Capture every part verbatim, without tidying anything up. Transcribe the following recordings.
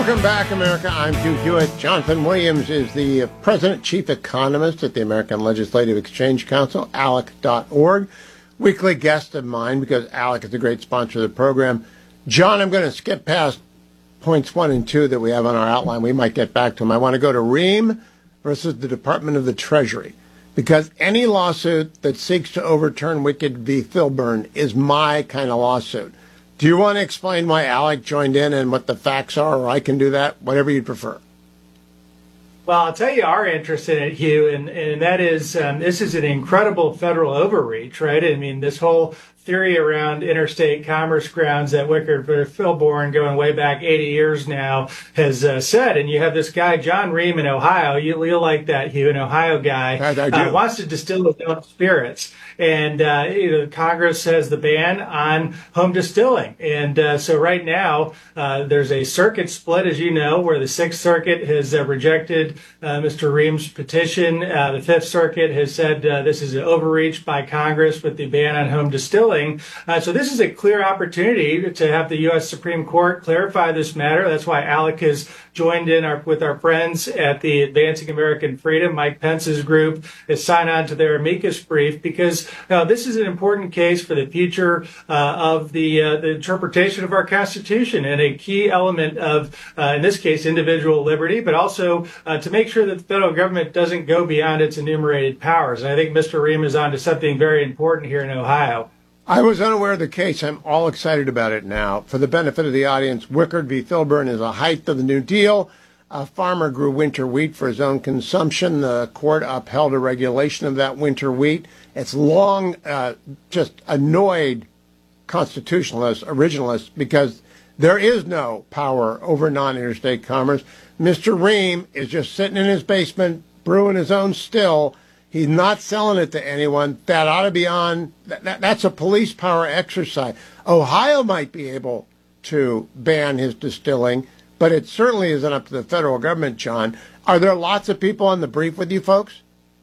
Welcome back, America. I'm Hugh Hewitt. Jonathan Williams is the President Chief Economist at the American Legislative Exchange Council, A L E C dot org. Weekly guest of mine because A L E C is a great sponsor of the program. John, I'm going to skip past points one and two that we have on our outline. We might get back to them. I want to go to Rheem versus the Department of the Treasury, because any lawsuit that seeks to overturn Wicked v. Filburn is my kind of lawsuit. Do you want to explain why A L E C joined in and what the facts are, or I can do that, whatever you'd prefer? Well, I'll tell you our interest in it, Hugh, and, and that is um, this is an incredible federal overreach, right? I mean, this whole theory around interstate commerce grounds that Wicked v. Filburn, going way back eighty years now, has uh, said. And you have this guy, John Rheem in Ohio. You, you'll like that, Hugh, an Ohio guy, I, I do. Uh, wants to distill his own spirits. And uh, you know, Congress has the ban on home distilling. And uh, so right now, uh, there's a circuit split, as you know, where the Sixth Circuit has uh, rejected uh, Mister Rheem's petition. Uh, the Fifth Circuit has said uh, this is an overreach by Congress with the ban on home distilling. Uh, so this is a clear opportunity to have the U S Supreme Court clarify this matter. That's why A L E C has joined in our, with our friends at the Advancing American Freedom, Mike Pence's group, has signed on to their amicus brief, because uh, this is an important case for the future uh, of the, uh, the interpretation of our Constitution, and a key element of, uh, in this case, individual liberty, but also uh, to make sure that the federal government doesn't go beyond its enumerated powers. And I think Mister Rheem is on to something very important here in Ohio. I was unaware of the case. I'm all excited about it now. For the benefit of the audience, Wicked v. Filburn is a height of the New Deal. A farmer grew winter wheat for his own consumption. The court upheld a regulation of that winter wheat. It's long uh, just annoyed constitutionalists, originalists, because there is no power over non-interstate commerce. Mister Rheem is just sitting in his basement, brewing his own still. He's not selling it to anyone. That ought to be on. That, that, that's a police power exercise. Ohio might be able to ban his distilling, but it certainly isn't up to the federal government, John. Are there lots of people on the brief with you folks?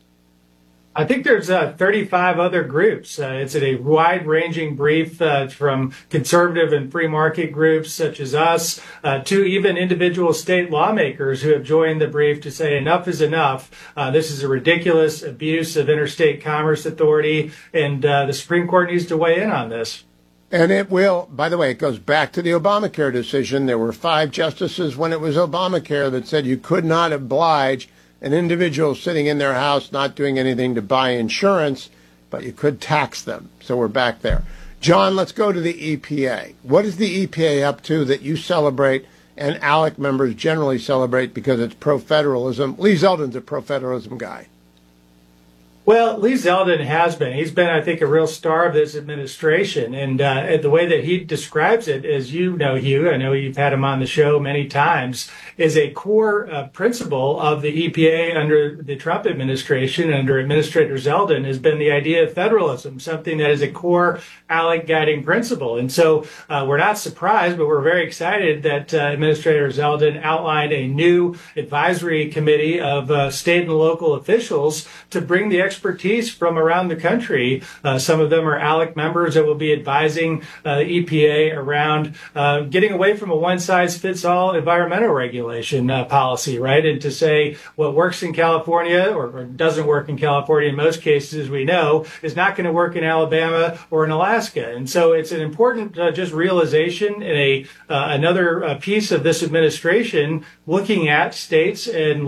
I think there's uh, thirty-five other groups. Uh, it's a wide-ranging brief uh, from conservative and free market groups such as us uh, to even individual state lawmakers who have joined the brief to say enough is enough. Uh, this is a ridiculous abuse of interstate commerce authority, and uh, the Supreme Court needs to weigh in on this. And it will. By the way, it goes back to the Obamacare decision. There were five justices when it was Obamacare that said you could not oblige an individual sitting in their house not doing anything to buy insurance, but you could tax them. So we're back there. John, let's go to the E P A. What is the E P A up to that you celebrate and A L E C members generally celebrate because it's pro-federalism? Lee Zeldin's a pro-federalism guy. Well, Lee Zeldin has been. He's been, I think, a real star of this administration. And uh, the way that he describes it, as you know, Hugh, I know you've had him on the show many times, is a core uh, principle of the E P A under the Trump administration, under Administrator Zeldin, has been the idea of federalism, something that is a core A L E C guiding principle. And so uh, we're not surprised, but we're very excited that uh, Administrator Zeldin outlined a new advisory committee of uh, state and local officials to bring the expertise from around the country. Uh, some of them are A L E C members that will be advising uh, the E P A around uh, getting away from a one-size-fits-all environmental regulation uh, policy, right? And to say what works in California or, or doesn't work in California in most cases, as we know, is not going to work in Alabama or in Alaska. And so it's an important uh, just realization in a uh, another uh, piece of this administration looking at states and